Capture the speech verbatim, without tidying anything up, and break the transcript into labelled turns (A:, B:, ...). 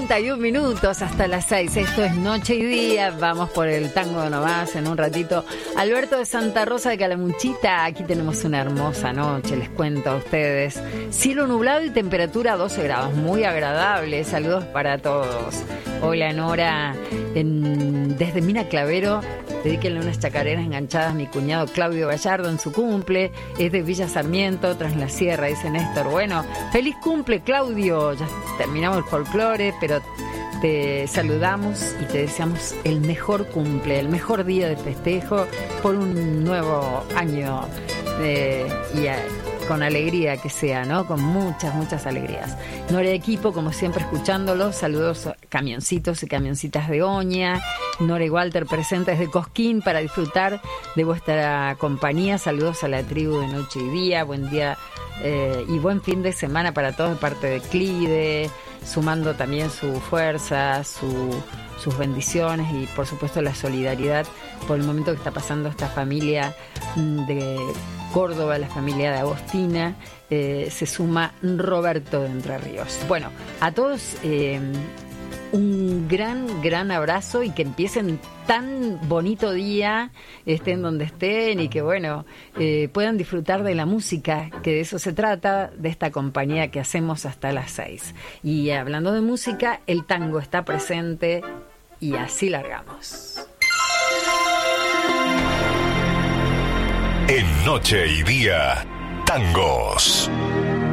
A: treinta y un minutos hasta las seis. Esto es Noche y Día. Vamos por el tango nomás en un ratito. Alberto de Santa Rosa de Calamuchita. Aquí tenemos una hermosa noche, les cuento a ustedes. Cielo nublado y temperatura doce grados. Muy agradable. Saludos para todos. Hola Nora. En, desde Mina Clavero, dedíquenle unas chacareras enganchadas a mi cuñado Claudio Gallardo en su cumple. Es de Villa Sarmiento, tras la sierra, dice Néstor. Bueno, feliz cumple, Claudio. Ya terminamos el folclore, pero te saludamos y te deseamos el mejor cumple, el mejor día de festejo por un nuevo año eh, y a, con alegría que sea, ¿no? Con muchas, muchas alegrías. Nora Equipo, como siempre, escuchándolos. Saludos a camioncitos y camioncitas de Oña. Nora y Walter presentes de Cosquín para disfrutar de vuestra compañía. Saludos a la tribu de Noche y Día. Buen día eh, y buen fin de semana para todos de parte de Clide, sumando también su fuerza, su, sus bendiciones y por supuesto la solidaridad por el momento que está pasando esta familia de Córdoba, la familia de Agostina. Eh, se suma Roberto de Entre Ríos. Bueno, a todos eh, un gran, gran abrazo y que empiecen tan bonito día, estén donde estén y que bueno, eh, puedan disfrutar de la música, que de eso se trata, de esta compañía que hacemos hasta las seis. Y hablando de música, el tango está presente y así largamos.
B: En Noche y Día, tangos.